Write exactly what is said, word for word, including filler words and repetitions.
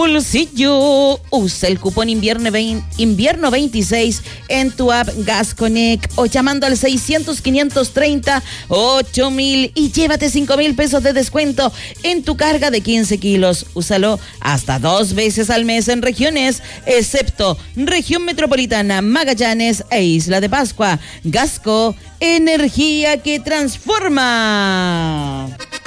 bolsillo. Usa el cupón invierno, veinte, invierno veintiséis en tu app GasConnect o llamando al seiscientos, quinientos treinta, ocho mil y llévate cinco mil pesos de descuento en tu carga de quince kilos. Úsalo hasta dos veces al mes en regiones, excepto región metropolitana, Magallanes e Isla de Pascua. Gasco, energía que transforma.